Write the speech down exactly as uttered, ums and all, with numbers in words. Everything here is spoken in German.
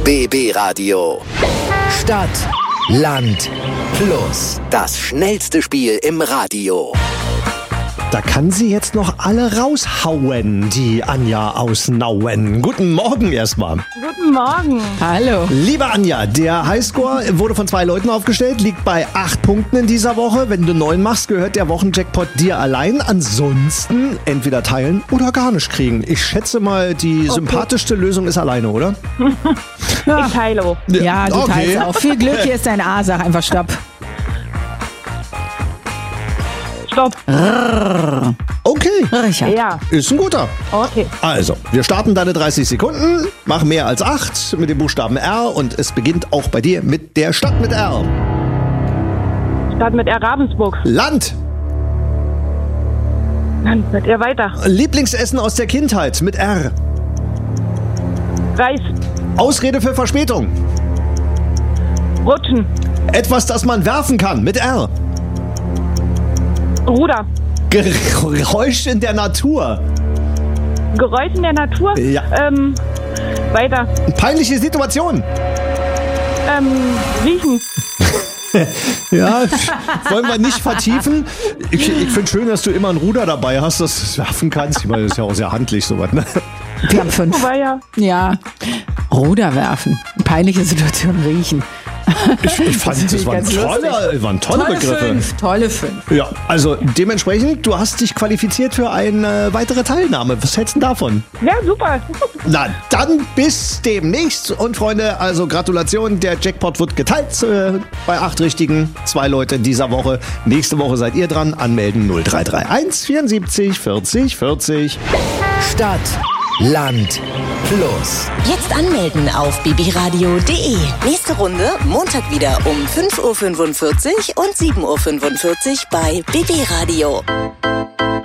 B B Radio. Stadt, Land, Plus. Das schnellste Spiel im Radio. Da kann sie jetzt noch alle raushauen, die Anja aus Nauen. Guten Morgen erstmal. Guten Morgen. Hallo. Liebe Anja, der Highscore wurde von zwei Leuten aufgestellt, liegt bei acht Punkten in dieser Woche. Wenn du neun machst, gehört der Wochenjackpot dir allein. Ansonsten entweder teilen oder gar nicht kriegen. Ich schätze mal, die okay. sympathischste Lösung ist alleine, oder? Ich teile. Ja, du okay. teilst auch. Viel Glück, hier ist dein A, sag einfach Stopp. Stopp. Okay. Richard. Ja. Ist ein guter. Okay. Also, wir starten deine dreißig Sekunden, mach mehr als acht mit dem Buchstaben R und es beginnt auch bei dir mit der Stadt mit R. Stadt mit R. Ravensburg. Land. Land mit R. weiter. Lieblingsessen aus der Kindheit mit R. Reis. Ausrede für Verspätung. Rutschen. Etwas, das man werfen kann mit R. Ruder. Geräusch in der Natur. Geräusch in der Natur. Ja. Ähm, weiter. Peinliche Situation. Ähm, riechen. Ja, wollen wir nicht vertiefen. Ich, ich finde schön, dass du immer ein Ruder dabei hast, dass du es werfen kannst. Ich meine, das ist ja auch sehr handlich sowas, ne? Wir haben fünf. Wobei ja. Ja. Ruder werfen. Peinliche Situation riechen. Ich, ich fand, das, das waren, tolle, waren tolle, tolle Begriffe. Fünf, tolle fünf. Ja, also dementsprechend, du hast dich qualifiziert für eine weitere Teilnahme. Was hältst du davon? Ja, super. Na, dann bis demnächst. Und Freunde, also Gratulation, der Jackpot wird geteilt äh, bei acht Richtigen. Zwei Leute in dieser Woche. Nächste Woche seid ihr dran. Anmelden null drei drei eins vierundsiebzig vierzig vierzig. Stadt, Land, Plus. Jetzt anmelden auf b b radio punkt d e. Nächste Runde Montag wieder um fünf Uhr fünfundvierzig und sieben Uhr fünfundvierzig bei B B Radio.